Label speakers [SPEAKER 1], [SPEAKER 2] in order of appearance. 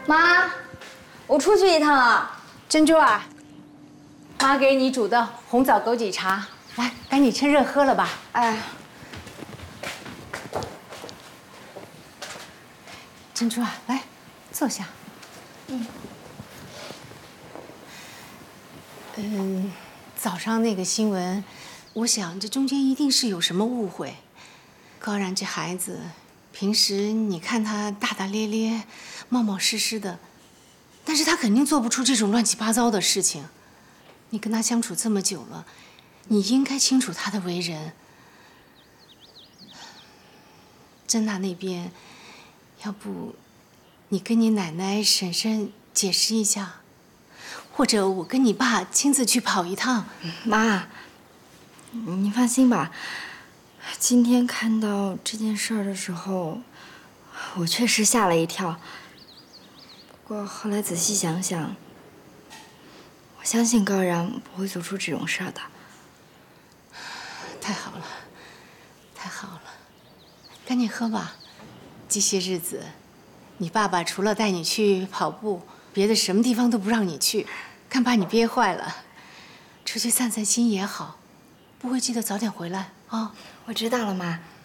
[SPEAKER 1] 妈，我出去一趟了。
[SPEAKER 2] 珍珠啊，妈给你煮的红枣枸杞茶，来，赶紧趁热喝了吧。
[SPEAKER 1] 哎，
[SPEAKER 2] 珍珠啊，来，坐下。早上那个新闻，我想这中间一定是有什么误会。高然这孩子，平时你看他大大咧咧、冒冒失失的，但是他肯定做不出这种乱七八糟的事情。你跟他相处这么久了，你应该清楚他的为人。珍娜那边，要不你跟你奶奶、婶婶解释一下，或者我跟你爸亲自去跑一趟。
[SPEAKER 1] 妈，你放心吧。今天看到这件事儿的时候，我确实吓了一跳。不过后来仔细想想，我相信高然不会做出这种事儿的。
[SPEAKER 2] 太好了，太好了，赶紧喝吧。这些日子，你爸爸除了带你去跑步，别的什么地方都不让你去，看把你憋坏了。出去散散心也好，不会记得早点回来啊。
[SPEAKER 1] 我知道了，妈。